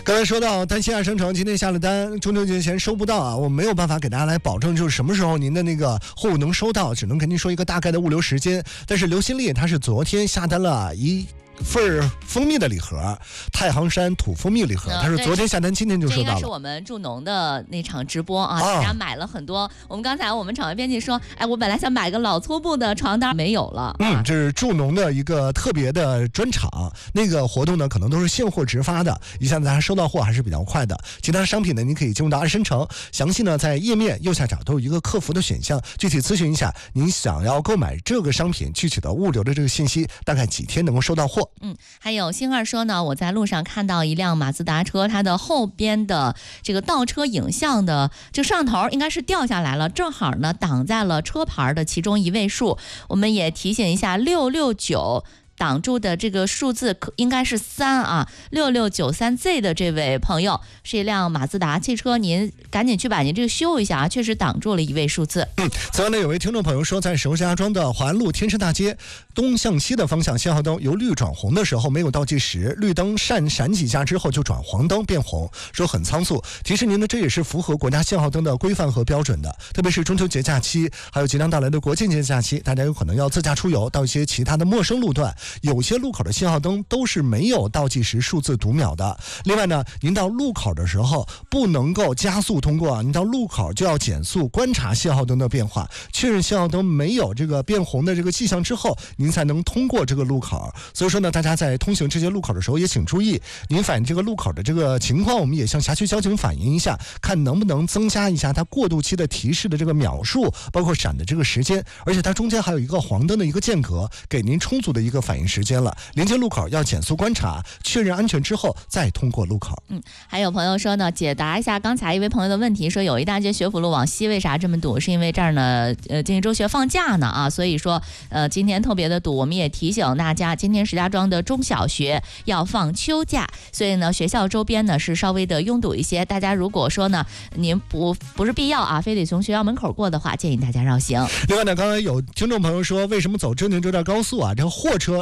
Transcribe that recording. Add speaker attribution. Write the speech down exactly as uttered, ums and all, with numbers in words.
Speaker 1: 刚才说到单新亚商城今天下了单，中秋节前收不到啊，我没有办法给大家来保证就是什么时候您的那个货物能收到，只能跟您说一个大概的物流时间。但是刘新丽他是昨天下单了一份蜂蜜的礼盒，太行山土蜂蜜礼盒，他是昨天下单，今天就收到了。
Speaker 2: 这应该是我们助农的那场直播啊，
Speaker 1: 啊
Speaker 2: 大家买了很多。我们刚才我们场外编辑说，哎，我本来想买个老粗布的床单，没有了。
Speaker 1: 嗯，这是助农的一个特别的专场，那个活动呢可能都是现货直发的，一下子大家收到货还是比较快的。其他商品呢，您可以进入到安申城，详细呢在页面右下角都有一个客服的选项，具体咨询一下您想要购买这个商品具体的物流的这个信息，大概几天能够收到货。
Speaker 2: 嗯，还有星儿说呢，我在路上看到一辆马自达车，它的后边的这个倒车影像的这摄像头应该是掉下来了，正好呢挡在了车牌的其中一位数。我们也提醒一下，六六九。挡住的这个数字应该是三啊，六六九三 Z 的这位朋友是一辆马自达汽车，您赶紧去把您这个修一下啊，确实挡住了一位数字。
Speaker 1: 嗯，此外呢，有位听众朋友说，在石家庄的华安路天山大街东向西的方向，信号灯由绿转红的时候没有倒计时，绿灯闪闪几下之后就转黄灯变红，说很仓促。提示您呢，这也是符合国家信号灯的规范和标准的，特别是中秋节假期，还有即将到来的国庆节假期，大家有可能要自驾出游到一些其他的陌生路段。有些路口的信号灯都是没有倒计时数字读秒的。另外呢，您到路口的时候不能够加速通过啊，您到路口就要减速，观察信号灯的变化，确认信号灯没有这个变红的这个迹象之后，您才能通过这个路口。所以说呢，大家在通行这些路口的时候也请注意，您反映这个路口的这个情况，我们也向辖区交警反映一下，看能不能增加一下它过渡期的提示的这个秒数，包括闪的这个时间，而且它中间还有一个黄灯的一个间隔，给您充足的一个反应时间了。临近路口要减速观察，确认安全之后再通过路口。
Speaker 2: 嗯，还有朋友说呢，解答一下刚才一位朋友的问题，说友谊大街学府路往西为啥这么堵？是因为这儿呢，呃，经济周学放假呢啊，所以说呃今天特别的堵。我们也提醒大家，今天石家庄的中小学要放秋假，所以呢学校周边呢是稍微的拥堵一些。大家如果说呢您不不是必要啊，非得从学校门口过的话，建议大家绕行。
Speaker 1: 另外呢，刚才有听众朋友说，为什么走正宁这段高速啊？这个货车